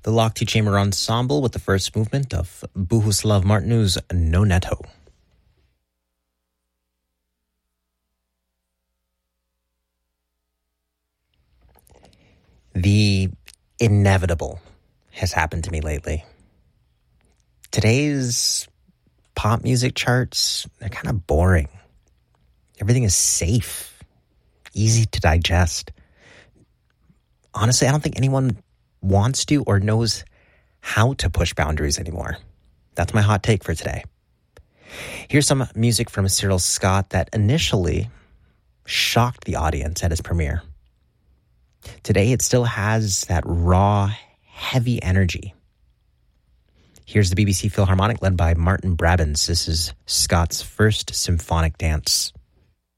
The Lock 2 Chamber Ensemble with the first movement of Bohuslav Martinu's No Netto. The inevitable has happened to me lately. Today's pop music charts, they're kind of boring. Everything is safe, easy to digest. Honestly, I don't think anyone wants to or knows how to push boundaries anymore. That's my hot take for today. Here's some music from Cyril Scott that initially shocked the audience at his premiere. Today, it still has that raw, heavy energy. Here's the BBC Philharmonic led by Martin Brabants. This is Scott's first symphonic dance.